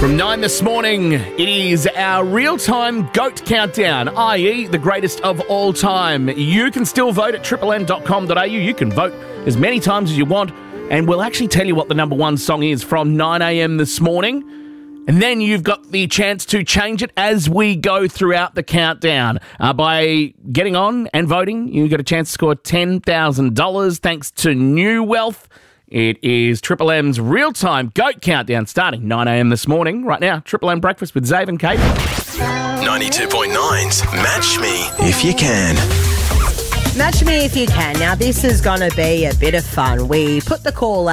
From 9 this morning, it is our real-time GOAT countdown, i.e. the greatest of all time. You can still vote at triplem.com.au. You can vote as many times as you want, and we'll actually tell you what the number one song is from 9 a.m. this morning. And then you've got the chance to change it as we go throughout the countdown. By getting on and voting, you got a chance to score $10,000 thanks to New Wealth. It is Triple M's real-time GOAT countdown starting 9 a.m. this morning. Right now, Triple M Breakfast with Zave and Kate. 92.9's Match Me If You Can. Match me if you can. Now, this is going to be a bit of fun. We put the call out.